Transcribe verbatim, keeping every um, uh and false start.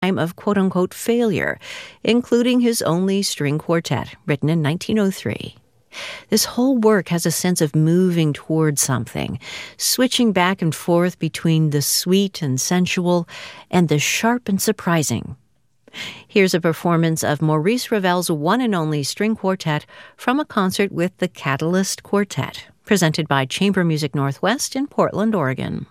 time of quote-unquote failure, including his only string quartet, written in nineteen oh three. This whole work has a sense of moving toward something, switching back and forth between the sweet and sensual and the sharp and surprising. Here's a performance of Maurice Ravel's one and only string quartet from a concert with the Catalyst Quartet, presented by Chamber Music Northwest in Portland, Oregon.